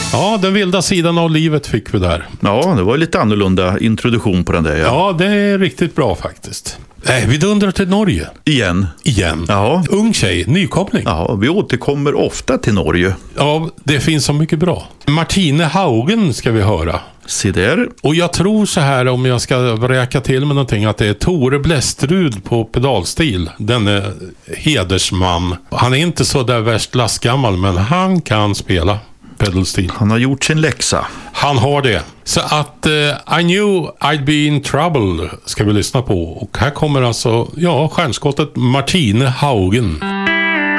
Ja, den vilda sidan av livet fick vi där. Ja, det var lite annorlunda introduktion på den där. Ja, det är riktigt bra faktiskt. Vi dundrar till Norge. Igen. Ja. Ung tjej, nykoppling. Ja, vi återkommer ofta till Norge. Ja, det finns så mycket bra. Martine Haugen ska vi höra. Se där. Och jag tror så här, om jag ska räka till med någonting, att det är Tore Blästrud på pedalstil. Den är hedersman. Han är inte så där värst lastgammal, men han kan spela pedalstil. Han har gjort sin läxa. Han har det. Så att I knew I'd be in trouble ska vi lyssna på. Och här kommer alltså, stjärnskottet Martine Haugen.